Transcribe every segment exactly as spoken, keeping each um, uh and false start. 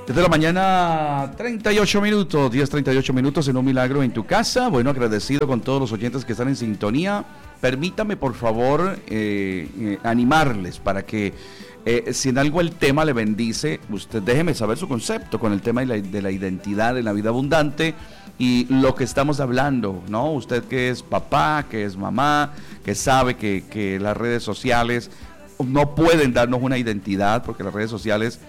Desde la mañana, treinta y ocho minutos, diez, treinta y ocho minutos en Un Milagro en tu Casa. Bueno, agradecido con todos los oyentes que están en sintonía. Permítame, por favor, eh, eh, animarles para que, eh, si en algo el tema le bendice, usted déjeme saber su concepto con el tema de la, de la identidad en la vida abundante y lo que estamos hablando, ¿no? Usted que es papá, que es mamá, que sabe que, que las redes sociales no pueden darnos una identidad porque las redes sociales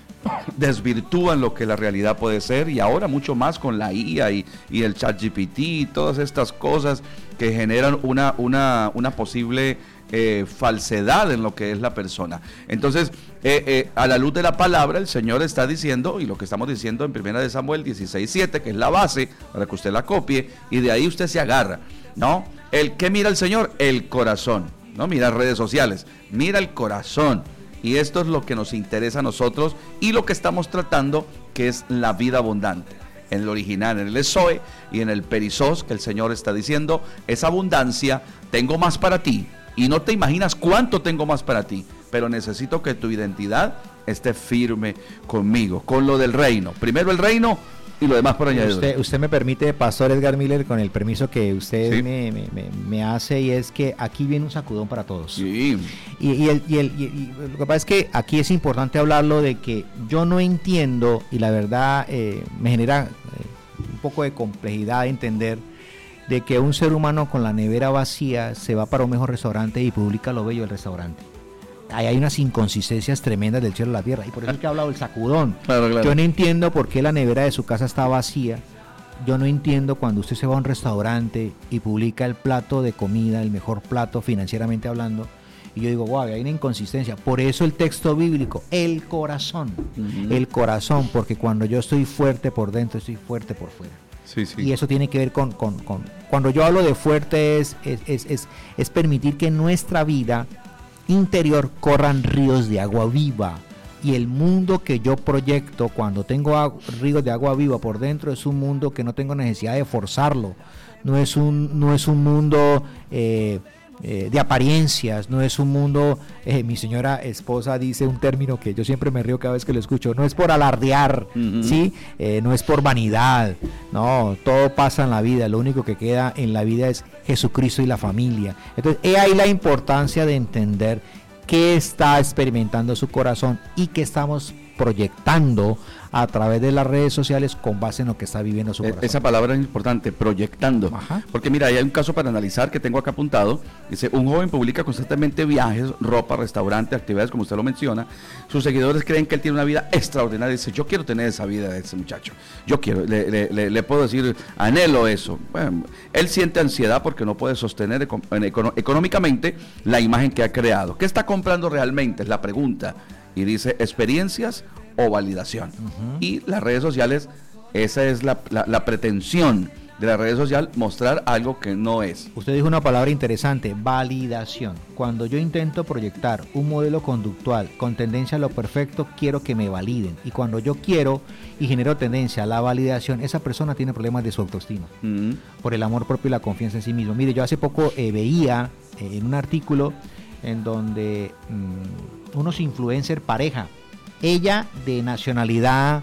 desvirtúan lo que la realidad puede ser, y ahora mucho más con la I A y, y el ChatGPT y todas estas cosas que generan una, una, una posible eh, falsedad en lo que es la persona. Entonces, eh, eh, a la luz de la palabra, el Señor está diciendo, y lo que estamos diciendo en primera de Samuel dieciséis siete, que es la base para que usted la copie, y de ahí usted se agarra, ¿no? El que mira el Señor, el corazón, no mira redes sociales, mira el corazón. Y esto es lo que nos interesa a nosotros y lo que estamos tratando, que es la vida abundante. En el original, en el Ezoe y en el Perizos, que el Señor está diciendo, es abundancia, tengo más para ti. Y no te imaginas cuánto tengo más para ti, pero necesito que tu identidad esté firme conmigo, con lo del reino. Primero el reino y lo demás por añadir. Usted, usted me permite, Pastor Edgar Miller, con el permiso que usted sí. me, me, me hace, y es que aquí viene un sacudón para todos. Sí. Y, y, el, y, el, y, y lo que pasa es que aquí es importante hablarlo de que yo no entiendo, y la verdad eh, me genera eh, un poco de complejidad de entender, de que un ser humano con la nevera vacía se va para un mejor restaurante y publica lo bello del restaurante. Ahí hay unas inconsistencias tremendas del cielo a la tierra, y por eso es que he hablado del sacudón. Claro, claro. Yo no entiendo por qué la nevera de su casa está vacía. Yo no entiendo cuando usted se va a un restaurante y publica el plato de comida, el mejor plato financieramente hablando, y yo digo, wow, hay una inconsistencia. Por eso el texto bíblico, el corazón, uh-huh. el corazón, porque cuando yo estoy fuerte por dentro, estoy fuerte por fuera. Sí, sí. Y eso tiene que ver con, con, con cuando yo hablo de fuerte es, es, es, es, es permitir que en nuestra vida interior corran ríos de agua viva, y el mundo que yo proyecto cuando tengo agua, ríos de agua viva por dentro, es un mundo que no tengo necesidad de forzarlo, no es un, no es un mundo eh, eh, de apariencias, no es un mundo, eh, mi señora esposa dice un término que yo siempre me río cada vez que lo escucho, no es por alardear, uh-huh. ¿sí? Eh, no es por vanidad, no, todo pasa en la vida, lo único que queda en la vida es Jesucristo y la familia. Entonces, he ahí la importancia de entender qué está experimentando su corazón y qué estamos proyectando a través de las redes sociales con base en lo que está viviendo su corazón. Esa palabra es importante, proyectando. Ajá. Porque mira, hay un caso para analizar que tengo acá apuntado. Dice, un joven publica constantemente viajes, ropa, restaurantes, actividades, como usted lo menciona. Sus seguidores creen que él tiene una vida extraordinaria. Dice, yo quiero tener esa vida de ese muchacho. Yo quiero, le, le, le, le puedo decir, anhelo eso. Bueno, él siente ansiedad porque no puede sostener econ- económicamente la imagen que ha creado. ¿Qué está comprando realmente? Es la pregunta. Y dice, experiencias o validación. Uh-huh. Y las redes sociales, esa es la, la, la pretensión de la red social, mostrar algo que no es. Usted dijo una palabra interesante, validación. Cuando yo intento proyectar un modelo conductual con tendencia a lo perfecto, quiero que me validen. Y cuando yo quiero y genero tendencia a la validación, esa persona tiene problemas de su autoestima, uh-huh. por el amor propio y la confianza en sí mismo. Mire, yo hace poco eh, veía eh, en un artículo en donde mmm, unos influencer pareja, ella de nacionalidad,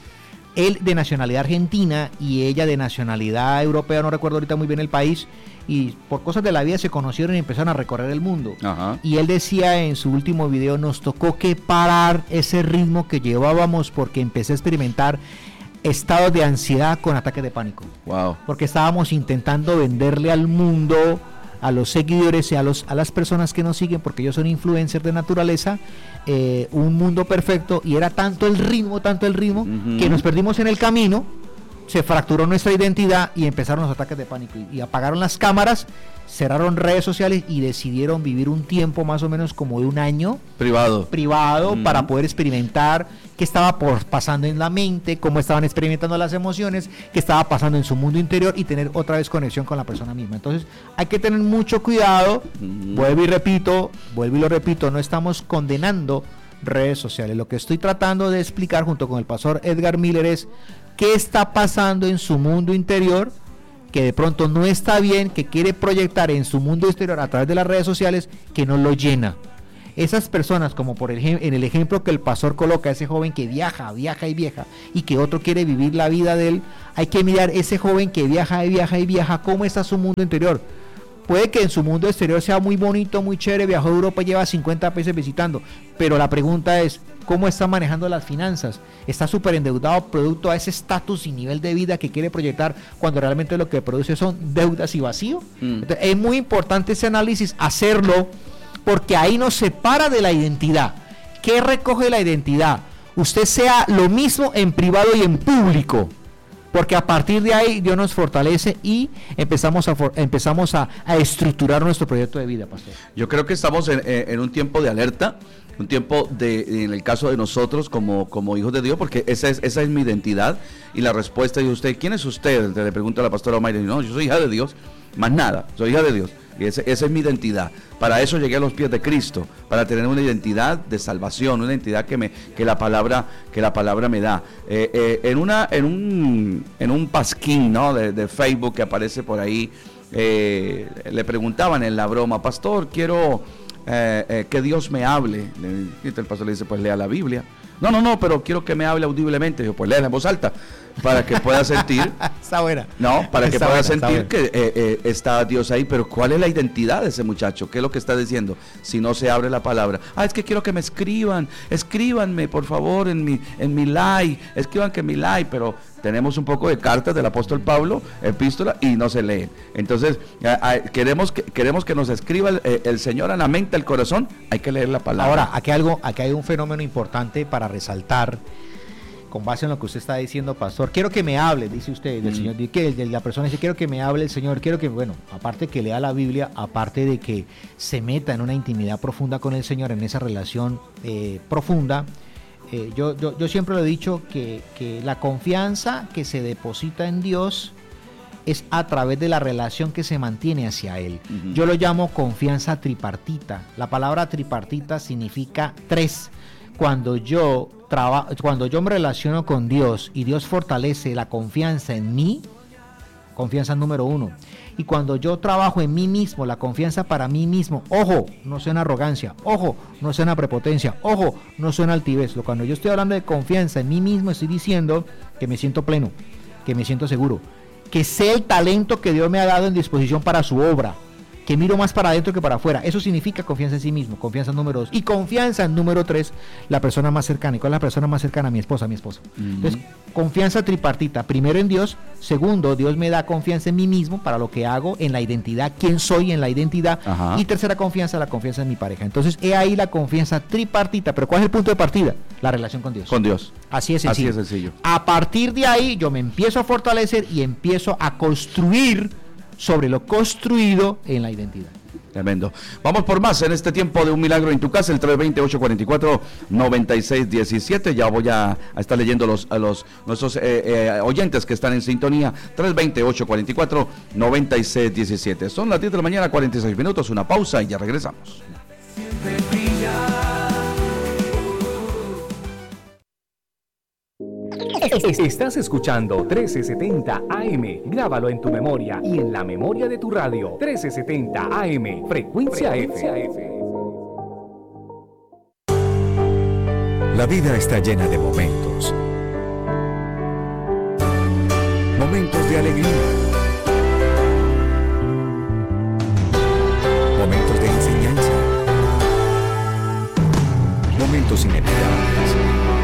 él de nacionalidad argentina y ella de nacionalidad europea, no recuerdo ahorita muy bien el país, y por cosas de la vida se conocieron y empezaron a recorrer el mundo. Ajá. Y él decía en su último video, nos tocó que parar ese ritmo que llevábamos porque empecé a experimentar estados de ansiedad con ataques de pánico. Wow. Porque estábamos intentando venderle al mundo, a los seguidores y a, los, a las personas que nos siguen, porque ellos son influencers de naturaleza, eh, un mundo perfecto, y era tanto el ritmo, tanto el ritmo, uh-huh. que nos perdimos en el camino, se fracturó nuestra identidad y empezaron los ataques de pánico, y, y apagaron las cámaras, cerraron redes sociales y decidieron vivir un tiempo más o menos como de un año privado, privado uh-huh. para poder experimentar qué estaba por, pasando en la mente, cómo estaban experimentando las emociones, qué estaba pasando en su mundo interior, y tener otra vez conexión con la persona misma. Entonces hay que tener mucho cuidado, uh-huh. vuelvo y repito, vuelvo y lo repito, no estamos condenando redes sociales. Lo que estoy tratando de explicar junto con el pastor Edgar Miller es qué está pasando en su mundo interior, que de pronto no está bien, que quiere proyectar en su mundo exterior a través de las redes sociales, que no lo llena. esas personas, como por ejemplo en el ejemplo que el pastor coloca, ese joven que viaja, viaja y viaja, y que otro quiere vivir la vida de él, hay que mirar ese joven que viaja y viaja y viaja, cómo está su mundo interior. Puede que en su mundo exterior sea muy bonito, muy chévere, viajó a Europa, lleva cincuenta veces visitando, pero la pregunta es, ¿cómo está manejando las finanzas? ¿Está súper endeudado producto a ese estatus y nivel de vida que quiere proyectar cuando realmente lo que produce son deudas y vacío? Mm. Entonces, es muy importante ese análisis, hacerlo, porque ahí nos separa de la identidad. ¿Qué recoge la identidad? Usted sea lo mismo en privado y en público. Porque a partir de ahí Dios nos fortalece y empezamos a for, empezamos a, a estructurar nuestro proyecto de vida, pastor. Yo creo que estamos en, en un tiempo de alerta, un tiempo de, en el caso de nosotros como, como hijos de Dios, porque esa es, esa es mi identidad, y la respuesta de usted, ¿quién es usted? Le pregunta a la pastora Omaira, no, yo soy hija de Dios, más nada, soy hija de Dios. Y ese, esa es mi identidad. Para eso llegué a los pies de Cristo, para tener una identidad de salvación, una identidad que me que la palabra que la palabra me da. Eh, eh, en una en un en un pasquín, ¿no? de, de Facebook que aparece por ahí, eh, le preguntaban en la broma, pastor, quiero eh, eh, que Dios me hable. Y el pastor le dice, pues lea la Biblia. No, no, no, pero quiero que me hable audiblemente. Yo, pues léela en voz alta, para que pueda sentir. Está buena. No, para que está pueda buena, sentir que eh, eh, está Dios ahí. Pero ¿cuál es la identidad de ese muchacho? ¿Qué es lo que está diciendo? Si no se abre la palabra. Ah, es que quiero que me escriban. Escríbanme, por favor, en mi, en mi like. Escriban que mi like, pero tenemos un poco de cartas del apóstol Pablo, epístola, y no se leen. Entonces, eh, eh, queremos, que, queremos que nos escriba el, eh, el Señor a la mente, al corazón. Hay que leer la palabra. Ahora, aquí, algo, aquí hay un fenómeno importante para resaltar, con base en lo que usted está diciendo, pastor. Quiero que me hable, dice usted, del mm. Señor, que el, la persona dice, quiero que me hable el Señor, quiero que, bueno, aparte que lea la Biblia, aparte de que se meta en una intimidad profunda con el Señor, en esa relación eh, profunda, eh, yo, yo, yo siempre lo he dicho, que, que la confianza que se deposita en Dios es a través de la relación que se mantiene hacia Él. Uh-huh. Yo lo llamo confianza tripartita. La palabra tripartita significa tres. Cuando yo traba, cuando yo me relaciono con Dios y Dios fortalece la confianza en mí, confianza número uno. Y cuando yo trabajo en mí mismo, la confianza para mí mismo, ojo, no suena arrogancia, ojo, no suena prepotencia, ojo, no suena altivez. Cuando yo estoy hablando de confianza en mí mismo, estoy diciendo que me siento pleno, que me siento seguro, que sé el talento que Dios me ha dado en disposición para su obra, que miro más para adentro que para afuera. Eso significa confianza en sí mismo, confianza en número dos. Y confianza en número tres, la persona más cercana. ¿Y cuál es la persona más cercana? Mi esposa, mi esposo. Uh-huh. Entonces, confianza tripartita. Primero en Dios. Segundo, Dios me da confianza en mí mismo para lo que hago, en la identidad, quién soy en la identidad. Uh-huh. Y tercera confianza, la confianza en mi pareja. Entonces, he ahí la confianza tripartita. Pero ¿cuál es el punto de partida? La relación con Dios. Con Dios. Así es sencillo. Así es sencillo. A partir de ahí, yo me empiezo a fortalecer y empiezo a construir sobre lo construido en la identidad. Tremendo. Vamos por más en este tiempo de Un Milagro en tu Casa, el tres dos cero, ocho cuatro cuatro, nueve seis uno siete. Ya voy a, a estar leyendo los, a los nuestros eh, eh, oyentes que están en sintonía. tres dos cero, ocho cuatro cuatro, nueve seis uno siete. Son las diez de la mañana, cuarenta y seis minutos. Una pausa y ya regresamos. Estás escuchando trece setenta A M. Grábalo en tu memoria y en la memoria de tu radio. trece setenta A M. Frecuencia, Frecuencia F. F. La vida está llena de momentos. Momentos de alegría. Momentos de enseñanza. Momentos inolvidables.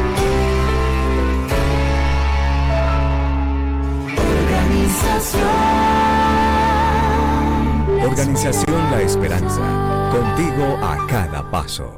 Organización La Esperanza, contigo a cada paso.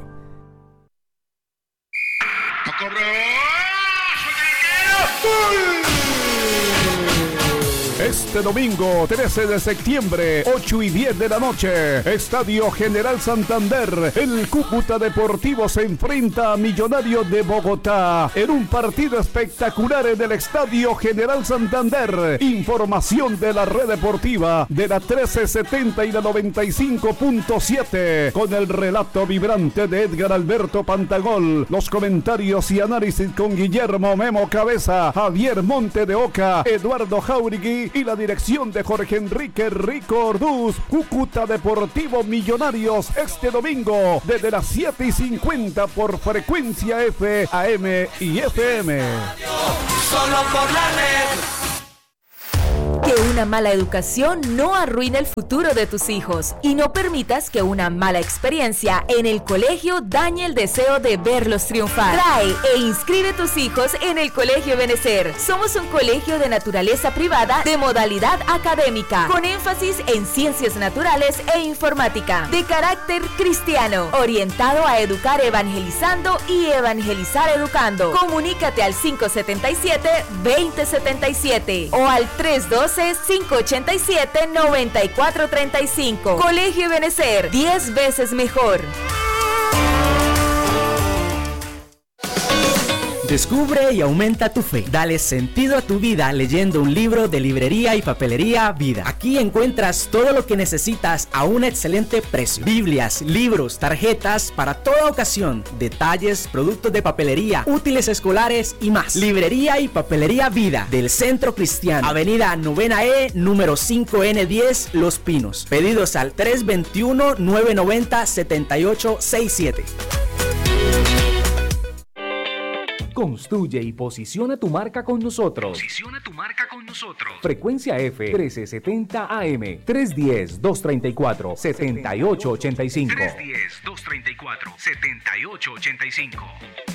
Este domingo trece de septiembre, ocho y diez de la noche, Estadio General Santander, el Cúcuta Deportivo se enfrenta a Millonarios de Bogotá en un partido espectacular en el Estadio General Santander. Información de la red deportiva de la trece setenta y la noventa y cinco punto siete, con el relato vibrante de Edgar Alberto Pantagol, los comentarios y análisis con Guillermo Memo Cabeza, Javier Monte de Oca, Eduardo Jauregui y la dirección de Jorge Enrique Rico Orduz. Cúcuta Deportivo Millonarios este domingo desde las siete y cincuenta por Frecuencia F, A M y F M. Solo por la red. Que una mala educación no arruine el futuro de tus hijos y no permitas que una mala experiencia en el colegio dañe el deseo de verlos triunfar. Trae e inscribe tus hijos en el Colegio Benecer. Somos un colegio de naturaleza privada de modalidad académica, con énfasis en ciencias naturales e informática, de carácter cristiano, orientado a educar evangelizando y evangelizar educando. Comunícate al cinco siete siete, dos cero siete siete o al tres uno dos, cinco ocho siete, nueve cuatro tres cinco. Colegio Benecer, diez veces mejor. Descubre y aumenta tu fe. Dale sentido a tu vida leyendo un libro de Librería y Papelería Vida. Aquí encuentras todo lo que necesitas a un excelente precio. Biblias, libros, tarjetas para toda ocasión, detalles, productos de papelería, útiles escolares y más. Librería y Papelería Vida del Centro Cristiano. Avenida Novena E, número cinco N diez, Los Pinos. Pedidos al tres dos uno, nueve nueve cero, siete ocho seis siete. Construye y posiciona tu marca con nosotros. Posiciona tu marca con nosotros. Frecuencia F trece setenta A M, tres uno cero, dos tres cuatro, siete ocho ocho cinco. tres uno cero, dos tres cuatro, siete ocho ocho cinco.